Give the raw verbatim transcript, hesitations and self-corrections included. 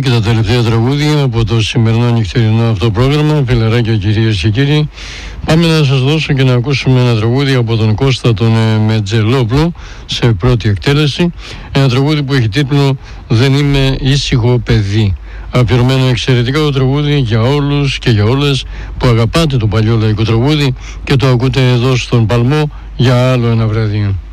και τα τελευταία τραγούδια από το σημερινό νυχτερινό αυτό πρόγραμμα, φιλαράκια κυρίες και κύριοι. Πάμε να σας δώσω και να ακούσουμε ένα τραγούδι από τον Κώστα τον Μετζελόπουλο σε πρώτη εκτέλεση. Ένα τραγούδι που έχει τίτλο «Δεν είμαι ήσυχο παιδί». Αφιερωμένο εξαιρετικά το τραγούδι για όλους και για όλες που αγαπάτε το παλιό λαϊκό τραγούδι και το ακούτε εδώ στον Παλμό για άλλο ένα βράδυ.